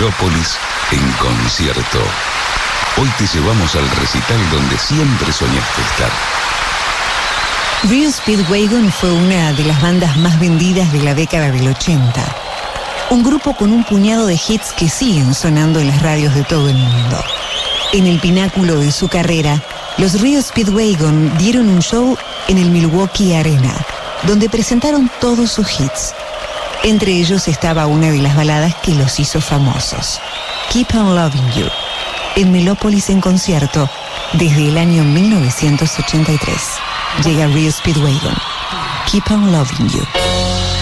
Melópolis en concierto. Hoy te llevamos al recital donde siempre soñaste estar. REO Speedwagon fue una de las bandas más vendidas de la década del 80. Un grupo con un puñado de hits que siguen sonando en las radios de todo el mundo. En el pináculo de su carrera, los REO Speedwagon dieron un show en el Milwaukee Arena, donde presentaron todos sus hits. Entre ellos estaba una de las baladas que los hizo famosos, Keep on Loving You, en Melópolis en concierto desde el año 1983. Llega REO Speedwagon, Keep on Loving You.